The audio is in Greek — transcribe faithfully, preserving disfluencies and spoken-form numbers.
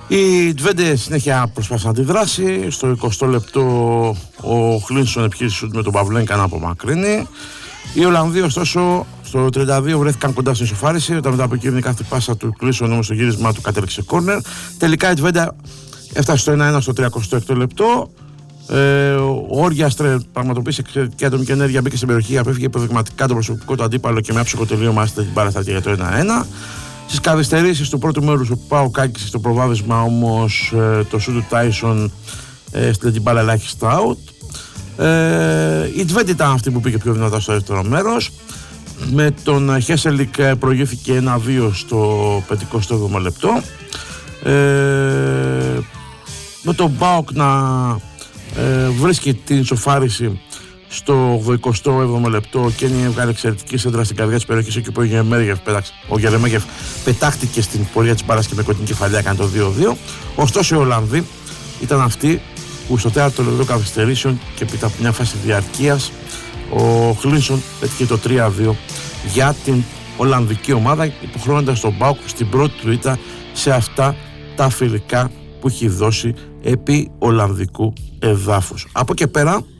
Η Τβέντε συνέχεια προσπάθησε να αντιδράσει. Στο εικοστό λεπτό ο Χλίνσον επιχείρησε σουτ με τον Παυλένκα να απομακρύνει. Οι Ολλανδοί ωστόσο στο τριάντα δύο βρέθηκαν κοντά στην ισοφάριση, όταν μετά από εκείνη κάθε πάσα του Κλίνσον όμως το γύρισμα του κατέληξε κόρνερ. Τελικά η Τβέντε έφτασε στο ένα ένα στο τριακοστό έκτο λεπτό. Ε, ο Όργιαστρε πραγματοποίησε εξαιρετική ατομική ενέργεια, μπήκε στην περιοχή, απέφυγε υποδειγματικά το προσωπικό του αντίπαλο και με άψογο τελείωμα έστειλε την μπάλα για το ένα ένα. Στις καθυστερήσεις του πρώτου μέρους ο ΠΑΟΚ άκησε στο προβάδισμα, όμως ε, το σούτ του Τάισον ε, έστειλε την μπάλα ελάχιστα out. Ε, η Τβέντε ήταν αυτή που πήγε πιο δυνατά στο δεύτερο μέρος. Με τον Χέσελικ προηγήθηκε ένα δύο στο πενηκοστό έβδομο λεπτό. Ε, με τον ΠΑΟΚ να ε, βρίσκει την ισοφάριση στο ογδοηκοστό έβδομο λεπτό και έβγαλε εξαιρετική σέντρα στην καρδιά της περιοχής, εκεί που ο Γερεμέγεφ πετάχτηκε στην πορεία της μπάλας και με κοντινή κεφαλιά έκανε το δύο δύο. Ωστόσο οι Ολλανδοί ήταν αυτοί που στο τέταρτο λεπτό καθυστερήσεων και πήτα από μια φάση διαρκείας ο Χλίνσον πέτυχε το τρία δύο για την Ολλανδική ομάδα, υποχρεώνοντας τον ΠΑΟΚ στην πρώτη του ήττα σε αυτά τα φιλικά που έχει δώσει επί Ολλανδικού εδάφους. Από εκεί πέρα